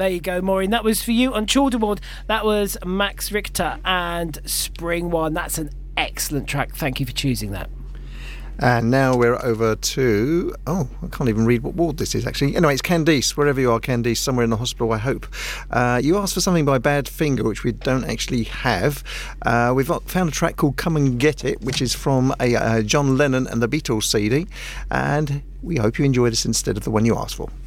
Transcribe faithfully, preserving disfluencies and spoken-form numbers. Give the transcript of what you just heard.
There you go, Maureen. That was for you on Chorderward. That was Max Richter and Spring One. That's an excellent track. Thank you for choosing that. And now we're over to, oh, I can't even read what ward this is, actually. Anyway, it's Candice, wherever you are, Candice, somewhere in the hospital, I hope. Uh, you asked for something by Badfinger, which we don't actually have. Uh, we've found a track called Come and Get It, which is from a uh, John Lennon and the Beatles C D. And we hope you enjoy this instead of the one you asked for.